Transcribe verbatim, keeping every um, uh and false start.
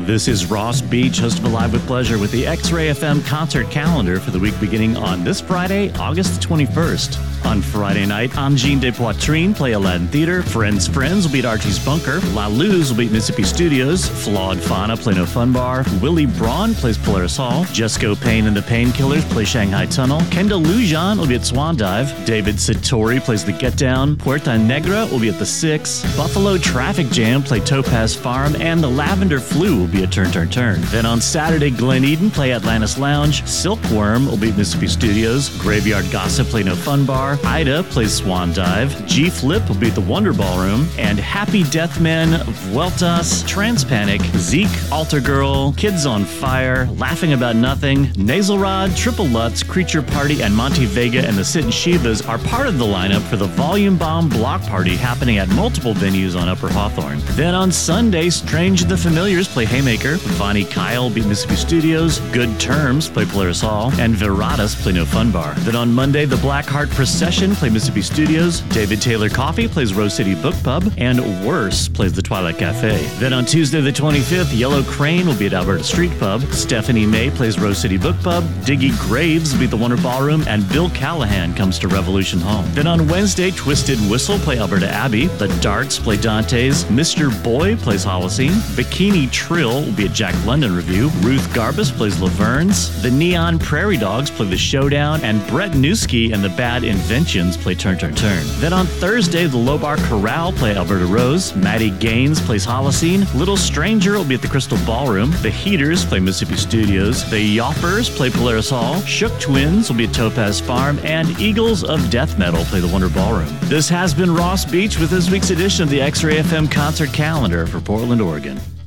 This is Ross Beach, host of Alive with Pleasure, with the X-Ray F M concert calendar for the week beginning on this Friday, August twenty-first. On Friday night, Angine de Poitrine play Aladdin Theater, Friends Friends will be at Archie's Bunker, La Luz will be at Mississippi Studios, Flawed Fauna play No Fun Bar, Willie Braun plays Polaris Hall, Jesco Payne and the Painkillers play Shanghai Tunnel, Kendall Lujan will be at Swan Dive, David Satori plays The Get Down, Puerta Negra will be at the Six, Buffalo Traffic Jam play Topaz Farm, and the Lavender Flu will be at Turn Turn Turn. Then on Saturday, Glen Eden play Atlantis Lounge, Silkworm will be at Mississippi Studios, Graveyard Gossip play No Fun Bar, Ida plays Swan Dive, G-Flip will be at the Wonder Ballroom, and Happy Deathman, Vueltas, Transpanic, Zeke, Altar Girl, Kids on Fire, Laughing About Nothing, Nasal Rod, Triple Lutz, Creature Party, and Monty Vega and the Sit and Shivas are part of the lineup for the Volume Bomb Block Party happening at multiple venues on Upper Hawthorne. Then on Sunday, Strange the Familiars play Haymaker, Vonnie Kyle will be at Mississippi Studios, Good Terms play Polaris Hall, and Viratus play No Fun Bar. Then on Monday, the Blackheart Procession play Mississippi Studios, David Taylor Coffee plays Rose City Book Pub, and Worse plays the Twilight Cafe. Then on Tuesday the twenty-fifth, Yellow Crane will be at Alberta Street Pub, Stephanie May plays Rose City Book Pub, Diggy Graves will be at the Wonder Ballroom, and Bill Callahan comes to Revolution Hall. Then on Wednesday, Twisted Whistle play Alberta Abbey, The Darts play Dante's, Mister Boy plays Holocene, Bikini Trill will be at Jack London Review, Ruth Garbus plays Laverne's, the Neon Prairie Dogs play The Showdown, and Brett Newski and the Bad Inventions play Turn Turn Turn. Then on Thursday, the Lobar Corral play Alberta Rose, Maddie Gaines plays Holocene, Little Stranger will be at the Crystal Ballroom, the Heaters play Mississippi Studios, the Yoppers play Polaris Hall, Shook Twins will be at Topaz Farm, and Eagles of Death Metal play the Wonder Ballroom. This has been Ross Beach with this week's edition of the X-Ray F M concert calendar for Portland, Oregon.